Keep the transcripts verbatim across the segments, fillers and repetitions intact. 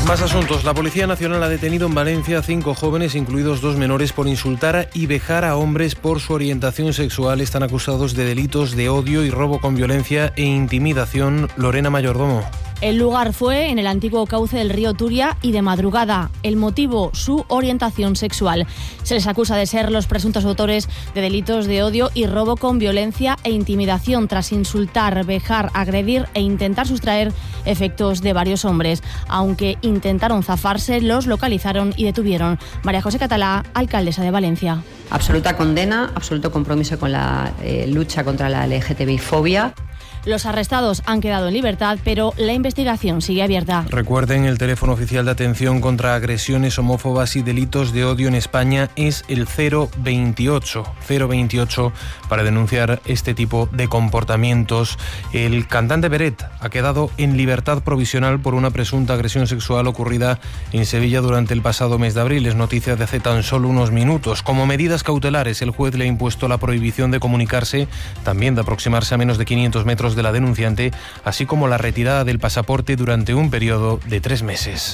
Más asuntos. La Policía Nacional ha detenido en Valencia a cinco jóvenes, incluidos dos menores, por insultar y vejar a hombres por su orientación sexual. Están acusados de delitos de odio y robo con violencia e intimidación. Lorena Mayordomo. El lugar fue en el antiguo cauce del río Turia y de madrugada. El motivo, su orientación sexual. Se les acusa de ser los presuntos autores de delitos de odio y robo con violencia e intimidación tras insultar, vejar, agredir e intentar sustraer efectos de varios hombres. Aunque intentaron zafarse, los localizaron y detuvieron. María José Catalá, alcaldesa de Valencia. Absoluta condena, absoluto compromiso con la eh, lucha contra la L G T B I fobia. Los arrestados han quedado en libertad, pero la investigación sigue abierta. Recuerden, el teléfono oficial de atención contra agresiones homófobas y delitos de odio en España es el cero veintiocho para denunciar este tipo de comportamientos. El cantante Beret ha quedado en libertad provisional por una presunta agresión sexual ocurrida en Sevilla durante el pasado mes de abril. Es noticia de hace tan solo unos minutos. Como medidas cautelares, el juez le ha impuesto la prohibición de comunicarse, también de aproximarse a menos de quinientos metros de la denunciante, así como la retirada del pasaporte durante un periodo de tres meses.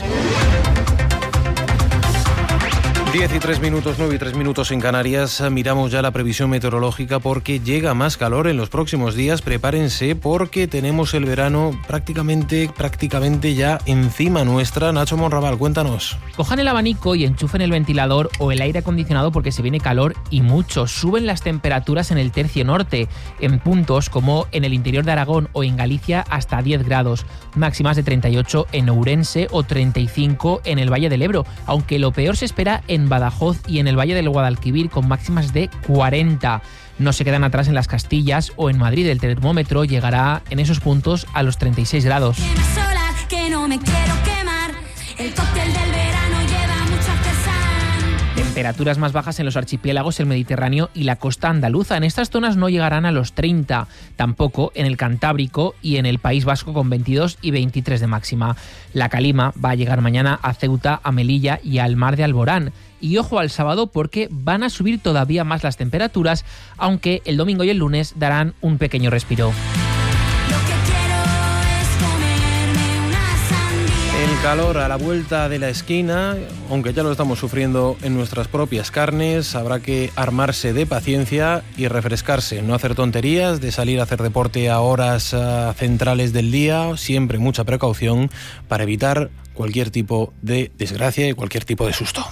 diez y tres minutos, nueve y tres minutos en Canarias. Miramos ya la previsión meteorológica porque llega más calor en los próximos días. Prepárense porque tenemos el verano prácticamente, prácticamente ya encima nuestra. Nacho Monraval, cuéntanos. Cojan el abanico y enchufen el ventilador o el aire acondicionado porque se viene calor y mucho. Suben las temperaturas en el tercio norte, en puntos como en el interior de Aragón o en Galicia hasta diez grados. Máximas de treinta y ocho en Ourense o treinta y cinco en el Valle del Ebro, aunque lo peor se espera en Badajoz y en el Valle del Guadalquivir con máximas de cuarenta. No se quedan atrás en las Castillas o en Madrid. El termómetro llegará en esos puntos a los treinta y seis grados. Que no me quiero quemar. El cóctel del verano lleva mucho artesán. Temperaturas más bajas en los archipiélagos, el Mediterráneo y la costa andaluza. En estas zonas no llegarán a los treinta, tampoco en el Cantábrico y en el País Vasco con veintidós y veintitrés de máxima. La calima va a llegar mañana a Ceuta, a Melilla y al Mar de Alborán. Y ojo al sábado porque van a subir todavía más las temperaturas, aunque el domingo y el lunes darán un pequeño respiro. El calor a la vuelta de la esquina, aunque ya lo estamos sufriendo en nuestras propias carnes, habrá que armarse de paciencia y refrescarse, no hacer tonterías, de salir a hacer deporte a horas uh, centrales del día, siempre mucha precaución para evitar cualquier tipo de desgracia y cualquier tipo de susto.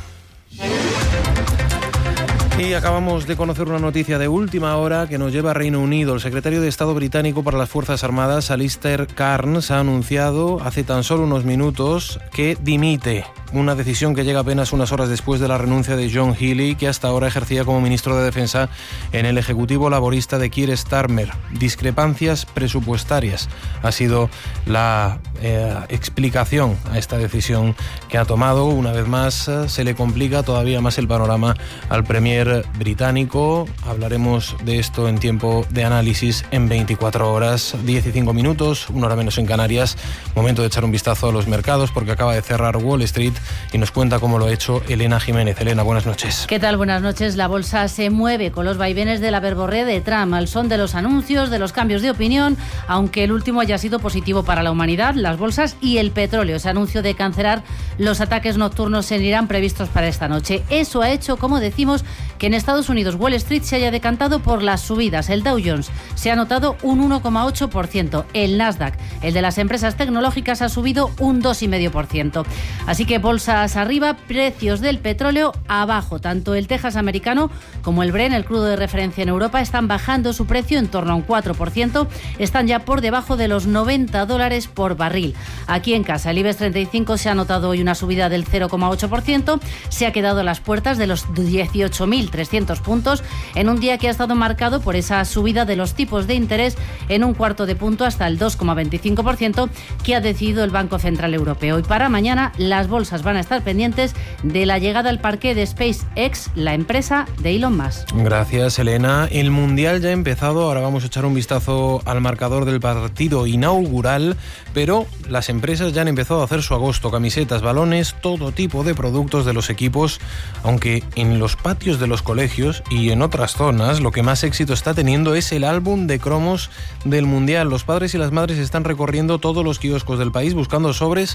Y acabamos de conocer una noticia de última hora que nos lleva a Reino Unido. El secretario de Estado británico para las Fuerzas Armadas, Alistair Cairns, ha anunciado hace tan solo unos minutos que dimite. Una decisión que llega apenas unas horas después de la renuncia de John Healey, que hasta ahora ejercía como ministro de Defensa en el Ejecutivo Laborista de Keir Starmer. Discrepancias presupuestarias ha sido la eh, explicación a esta decisión que ha tomado. Una vez más, se le complica todavía más el panorama al premier británico. Hablaremos de esto en tiempo de análisis en veinticuatro horas, diez y cinco minutos, una hora menos en Canarias. Momento de echar un vistazo a los mercados porque acaba de cerrar Wall Street y nos cuenta cómo lo ha hecho Elena Jiménez. Elena, buenas noches. ¿Qué tal? Buenas noches. La bolsa se mueve con los vaivenes de la verborrea de Trump, al son de los anuncios, de los cambios de opinión, aunque el último haya sido positivo para la humanidad, las bolsas y el petróleo. Ese anuncio de cancelar los ataques nocturnos en Irán previstos para esta noche. Eso ha hecho, como decimos, que en Estados Unidos Wall Street se haya decantado por las subidas. El Dow Jones se ha notado un uno coma ocho por ciento. El Nasdaq, el de las empresas tecnológicas, ha subido un dos coma cinco por ciento. Así que bolsas arriba, precios del petróleo abajo. Tanto el Texas americano como el Brent, el crudo de referencia en Europa, están bajando su precio en torno a un cuatro por ciento. Están ya por debajo de los noventa dólares por barril. Aquí en casa, el IBEX treinta y cinco se ha notado hoy una subida del cero coma ocho por ciento. Se ha quedado a las puertas de los dieciocho mil trescientos puntos en un día que ha estado marcado por esa subida de los tipos de interés en un cuarto de punto hasta el dos coma veinticinco por ciento que ha decidido el Banco Central Europeo. Y para mañana las bolsas van a estar pendientes de la llegada al parqué de SpaceX, la empresa de Elon Musk. Gracias, Elena. El Mundial ya ha empezado, ahora vamos a echar un vistazo al marcador del partido inaugural, pero las empresas ya han empezado a hacer su agosto, camisetas, balones, todo tipo de productos de los equipos, aunque en los patios de los colegios y en otras zonas lo que más éxito está teniendo es el álbum de cromos del Mundial. Los padres y las madres están recorriendo todos los kioscos del país buscando sobres